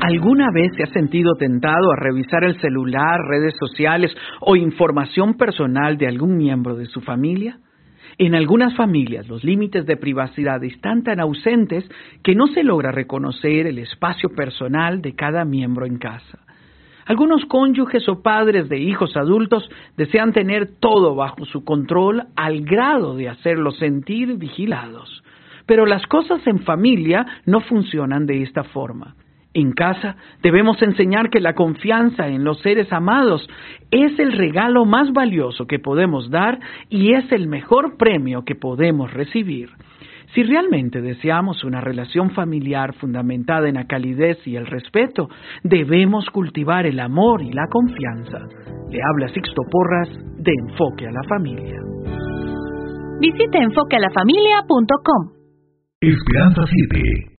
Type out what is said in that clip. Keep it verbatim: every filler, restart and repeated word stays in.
¿Alguna vez se ha sentido tentado a revisar el celular, redes sociales o información personal de algún miembro de su familia? En algunas familias los límites de privacidad están tan ausentes que no se logra reconocer el espacio personal de cada miembro en casa. Algunos cónyuges o padres de hijos adultos desean tener todo bajo su control al grado de hacerlos sentir vigilados. Pero las cosas en familia no funcionan de esta forma. En casa debemos enseñar que la confianza en los seres amados es el regalo más valioso que podemos dar y es el mejor premio que podemos recibir. Si realmente deseamos una relación familiar fundamentada en la calidez y el respeto, debemos cultivar el amor y la confianza. Le habla Sixto Porras de Enfoque a la Familia. Visite enfoque a la familia punto com. Esperanza siete.